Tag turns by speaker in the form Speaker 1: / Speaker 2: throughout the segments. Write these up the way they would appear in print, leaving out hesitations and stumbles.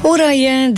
Speaker 1: Ura je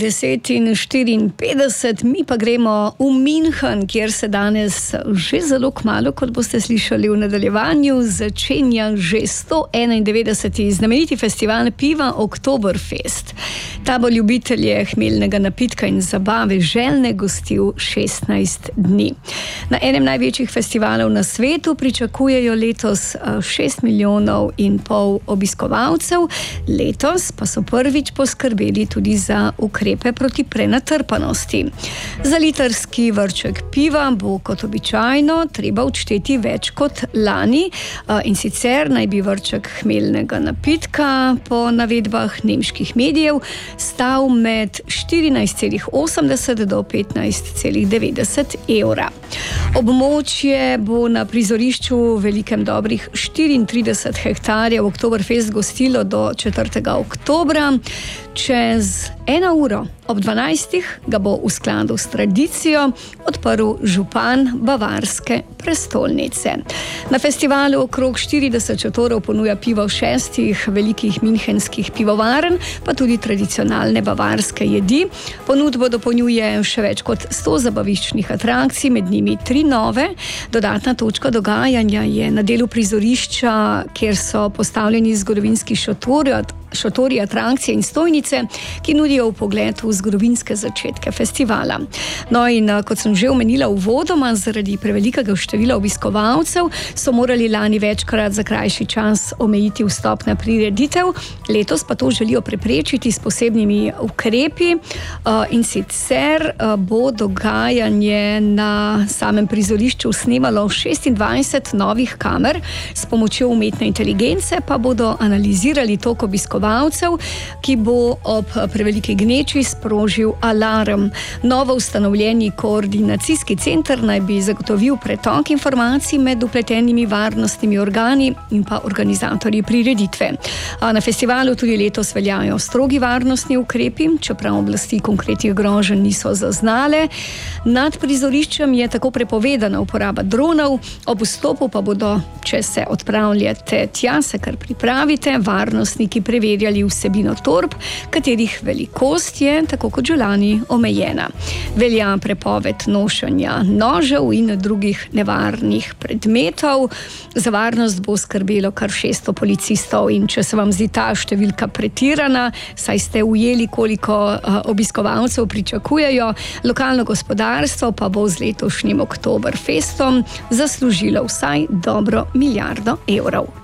Speaker 1: 10:54, mi pa gremo v München, kjer se danes že zelo kmalu, kot boste slišali v nadaljevanju, začenja že 191. znameniti festival piva Oktoberfest. Ta bo ljubitelje hmeljnega napitka in zabave željne gostil 16 dni. Na enem največjih festivalov na svetu pričakujejo letos 6,5 milijona obiskovalcev, letos pa so prvič poskrbeli tudi za ukrepe proti prenatrpanosti. Za litrski vrček piva bo kot običajno treba odšteti več kot lani, in sicer naj bi vrček hmeljnega napitka po navedbah nemških medijev stal med 14,80 do 15,90 evra. Območje bo na prizorišču velikem dobrih 34 hektarjev Oktoberfest gostilo do 4. oktobra. Čez 1 uro ob 12. ga bo v skladu s tradicijo odprl župan bavarske prestolnice. Na festivalu okrog 40 šotorov ponuja pivo 6 velikih münchenskih pivovarn, pa tudi tradicionalne bavarske jedi. Ponudbo dopolnjuje še več kot 100 zabaviščnih atrakcij, med njimi 3 nove. Dodatna točka dogajanja je na delu prizorišča, kjer so postavljeni zgodovinski šotori, atrakcije in stojnice, ki nudijo vpogled v zgodovinske začetke festivala. No in kot sem že omenila uvodoma, zaradi prevelikega števila obiskovalcev so morali lani večkrat za krajši čas omejiti vstop na prireditev. Letos pa to želijo preprečiti s posebnimi ukrepi, in sicer bo dogajanje na samem prizorišču snemalo 26 novih kamer, s pomočjo umetne inteligence pa bodo analizirali tok obiskovalcev, ki bo ob preveliki gneči sprožil alarm. Novo ustanovljeni koordinacijski center naj bi zagotovil pretok informacij med vpletenimi varnostnimi organi in pa organizatorji prireditve. Na festivalu tudi letos veljajo strogi varnostni ukrepi, čeprav oblasti konkretnih groženj niso zaznale. Nad prizoriščem je tako prepovedana uporaba dronov, ob vstopu pa bodo, če se odpravljate tja, se kar pripravite, varnostniki preverjali vsebino torb, katerih velikost je, tako kot že lani, omejena. Velja prepoved nošenja nožev in drugih nevarnih predmetov. Za varnost bo skrbelo kar 600 policistov in če se vam zdi ta številka pretirana, saj ste ujeli, koliko obiskovalcev pričakujejo, lokalno gospodarstvo pa bo z letošnjim Oktoberfestom zaslužilo vsaj dobro 1 milijardo evrov.